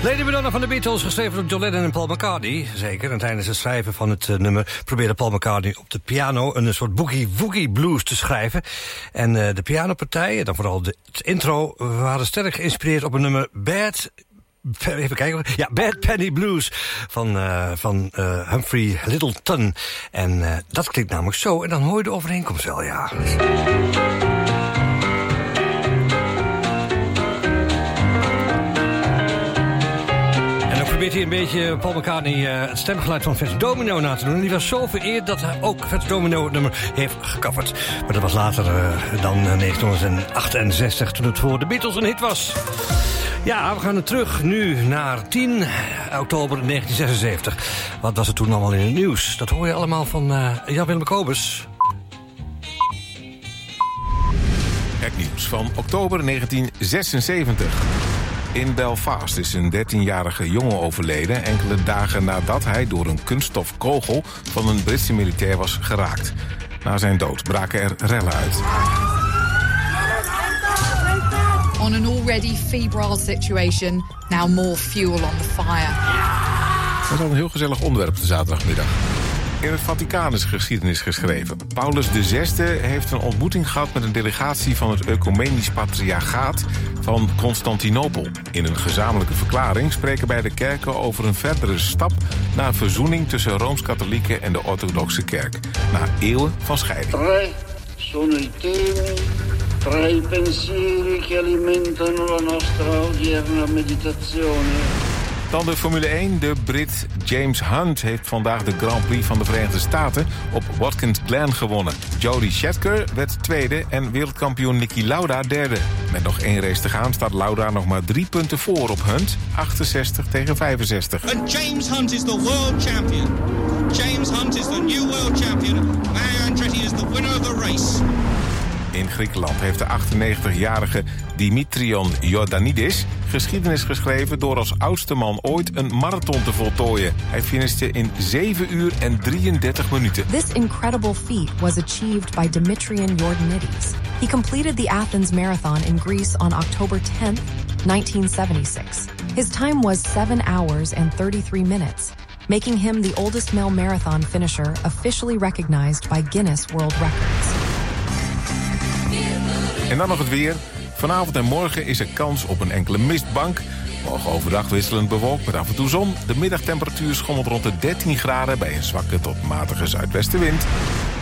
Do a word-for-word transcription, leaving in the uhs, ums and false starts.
Lady Madonna van de Beatles, geschreven door John Lennon en Paul McCartney. Zeker, en tijdens het schrijven van het uh, nummer probeerde Paul McCartney op de piano een soort boogie-woogie blues te schrijven. En uh, de pianopartijen, dan vooral de, het intro, waren sterk geïnspireerd op een nummer Bad... Even kijken. Ja, Bad Penny Blues van, uh, van uh, Humphrey Lyttelton. En uh, dat klinkt namelijk zo. En dan hoor je de overeenkomst wel, ja. En dan probeert hij een beetje Paul McCartney uh, het stemgeluid van Fats Domino na te doen. En die was zo vereerd dat hij ook Fats Domino het nummer heeft gecoverd. Maar dat was later uh, dan negentien achtenzestig, toen het voor de Beatles een hit was. Ja, we gaan er terug nu naar tien oktober negentien zesenzeventig. Wat was er toen allemaal in het nieuws? Dat hoor je allemaal van uh, Jan-Willem Kobus. Het nieuws van oktober negentien zesenzeventig. In Belfast is een dertienjarige jongen overleden enkele dagen nadat hij door een kunststofkogel van een Britse militair was geraakt. Na zijn dood braken er rellen uit. On an already febrile situation, now more fuel on the fire. Dat is al een heel gezellig onderwerp de zaterdagmiddag. In het Vaticaan is geschiedenis geschreven. Paulus de zesde heeft een ontmoeting gehad met een delegatie van het Ecumenisch Patriarchaat van Constantinopel. In een gezamenlijke verklaring spreken beide kerken over een verdere stap naar verzoening tussen Rooms-Katholieken en de Orthodoxe Kerk. Na eeuwen van scheiding. Tre sono i temi, tra i pensieri che alimentano la nostra odierna meditazione. Dan de Formule één. De Brit James Hunt heeft vandaag de Grand Prix van de Verenigde Staten op Watkins Glen gewonnen. Jody Scheckter werd tweede en wereldkampioen Niki Lauda derde. Met nog één race te gaan staat Lauda nog maar drie punten voor op Hunt. achtenzestig tegen vijfenzestig. And James Hunt is the world champion. James Hunt is the new world champion. Mario Andretti is the winner of the race. In Griekenland heeft de achtennegentigjarige Dimitrion Jordanidis geschiedenis geschreven door als oudste man ooit een marathon te voltooien. Hij finishte in zeven uur en drieëndertig minuten. This incredible feat was achieved by Dimitrion Jordanidis. He completed the Athens Marathon in Greece on October tenth, nineteen seventy-six. His time was seven hours and thirty-three minutes, making him the oldest male marathon finisher officially recognized by Guinness World Records. En dan nog het weer. Vanavond en morgen is er kans op een enkele mistbank. Morgen overdag wisselend bewolkt met af en toe zon. De middagtemperatuur schommelt rond de dertien graden bij een zwakke tot matige zuidwestenwind.